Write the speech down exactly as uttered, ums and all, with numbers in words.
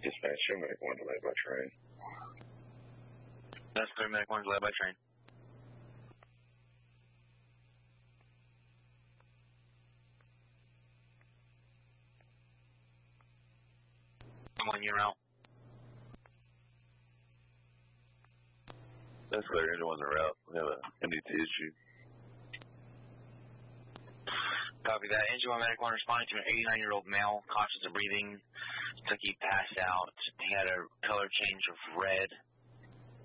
Dispatch, show medic one delayed by train. That's clear, medic one delayed by train. One year out. That's clear, engine one's en route. We have a M D T issue. Copy that. Engine one medic one responding to an eighty-nine-year-old male, conscious of breathing. Took he passed out. He had a color change of red.